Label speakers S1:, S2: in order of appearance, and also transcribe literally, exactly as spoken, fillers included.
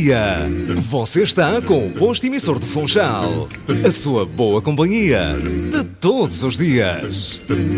S1: dia. Você está com o Posto Emissor do Funchal. A sua boa companhia de todos os dias.